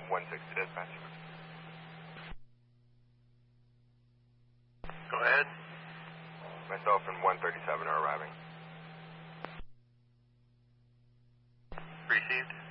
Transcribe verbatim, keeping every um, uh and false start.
one sixty dispatch. Go ahead. Myself and one thirty-seven are arriving. Received.